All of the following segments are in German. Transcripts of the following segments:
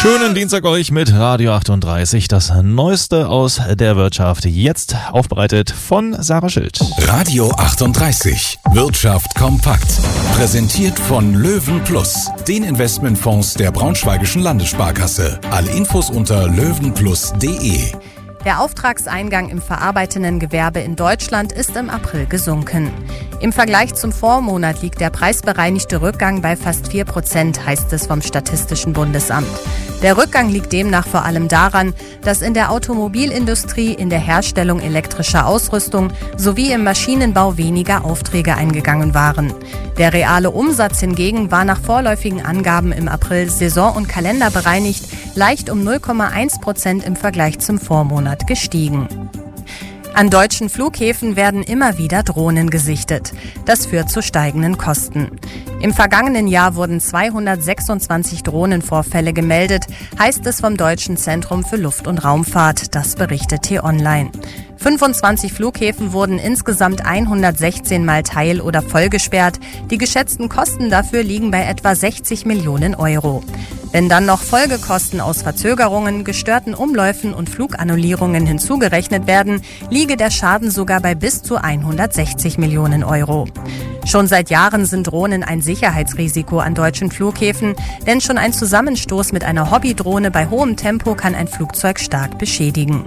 Schönen Dienstag euch mit Radio 38, das Neueste aus der Wirtschaft, jetzt aufbereitet von Sarah Schild. Radio 38, Wirtschaft kompakt, präsentiert von Löwen Plus, den Investmentfonds der Braunschweigischen Landessparkasse. Alle Infos unter löwenplus.de. Der Auftragseingang im verarbeitenden Gewerbe in Deutschland ist im April gesunken. Im Vergleich zum Vormonat liegt der preisbereinigte Rückgang bei fast 4%, heißt es vom Statistischen Bundesamt. Der Rückgang liegt demnach vor allem daran, dass in der Automobilindustrie, in der Herstellung elektrischer Ausrüstung sowie im Maschinenbau weniger Aufträge eingegangen waren. Der reale Umsatz hingegen war nach vorläufigen Angaben im April saison- und kalenderbereinigt leicht um 0,1% im Vergleich zum Vormonat gestiegen. An deutschen Flughäfen werden immer wieder Drohnen gesichtet. Das führt zu steigenden Kosten. Im vergangenen Jahr wurden 226 Drohnenvorfälle gemeldet, heißt es vom Deutschen Zentrum für Luft- und Raumfahrt. Das berichtet T-Online. 25 Flughäfen wurden insgesamt 116 Mal teil- oder vollgesperrt. Die geschätzten Kosten dafür liegen bei etwa 60 Millionen Euro. Wenn dann noch Folgekosten aus Verzögerungen, gestörten Umläufen und Flugannullierungen hinzugerechnet werden, liege der Schaden sogar bei bis zu 160 Millionen Euro. Schon seit Jahren sind Drohnen ein Sicherheitsrisiko an deutschen Flughäfen, denn schon ein Zusammenstoß mit einer Hobbydrohne bei hohem Tempo kann ein Flugzeug stark beschädigen.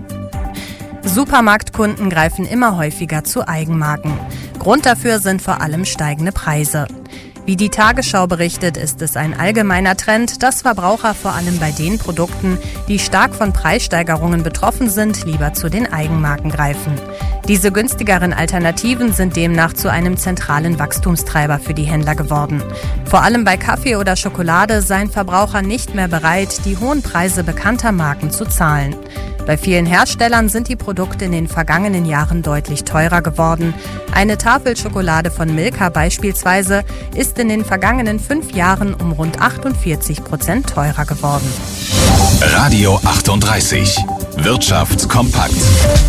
Supermarktkunden greifen immer häufiger zu Eigenmarken. Grund dafür sind vor allem steigende Preise. Wie die Tagesschau berichtet, ist es ein allgemeiner Trend, dass Verbraucher vor allem bei den Produkten, die stark von Preissteigerungen betroffen sind, lieber zu den Eigenmarken greifen. Diese günstigeren Alternativen sind demnach zu einem zentralen Wachstumstreiber für die Händler geworden. Vor allem bei Kaffee oder Schokolade seien Verbraucher nicht mehr bereit, die hohen Preise bekannter Marken zu zahlen. Bei vielen Herstellern sind die Produkte in den vergangenen Jahren deutlich teurer geworden. Eine Tafel Schokolade von beispielsweise ist in den vergangenen 5 Jahren um rund 48% teurer geworden. Radio 38, Wirtschaft kompakt.